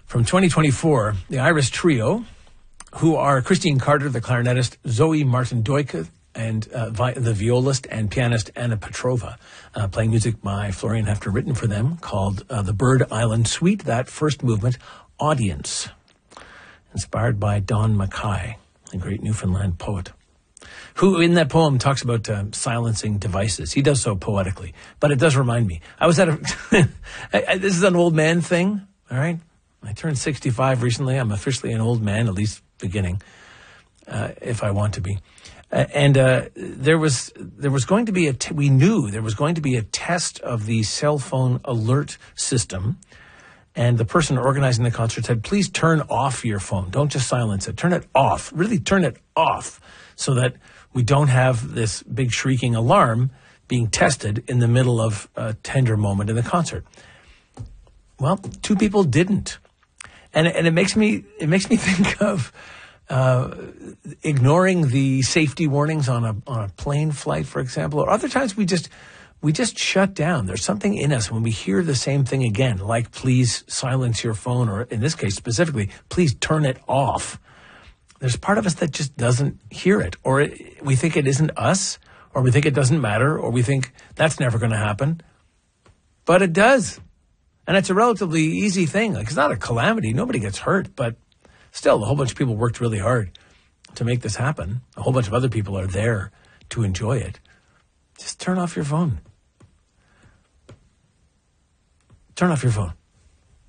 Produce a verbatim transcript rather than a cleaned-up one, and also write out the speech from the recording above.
From twenty twenty-four, the Iris Trio, who are Christine Carter, the clarinetist, Zoe Martin-Doike, and uh, vi- the violist and pianist Anna Petrova, uh, playing music by Florian Hefter, written for them, called uh, the Bird Island Suite, that first movement, Audience, inspired by Don Mackay, a great Newfoundland poet, who in that poem talks about uh, silencing devices. He does so poetically, but it does remind me. I was at a, I, I, this is an old man thing, all right? I turned sixty-five recently. I'm officially an old man, at least beginning, uh, if I want to be. Uh, and uh, there was there was going to be a, t- we knew there was going to be a test of the cell phone alert system. And the person organizing the concert said, please turn off your phone. Don't just silence it. Turn it off. Really turn it off so that we don't have this big shrieking alarm being tested in the middle of a tender moment in the concert. Well, two people didn't. And, and it makes me it makes me think of uh, ignoring the safety warnings on a on a plane flight, for example. Or other times we just we just shut down. There's something in us when we hear the same thing again, like please silence your phone, or in this case specifically, please turn it off. There's part of us that just doesn't hear it, or it, we think it isn't us, or we think it doesn't matter, or we think that's never going to happen. But it does. And it's a relatively easy thing. Like, it's not a calamity. Nobody gets hurt. But still, a whole bunch of people worked really hard to make this happen. A whole bunch of other people are there to enjoy it. Just turn off your phone. Turn off your phone.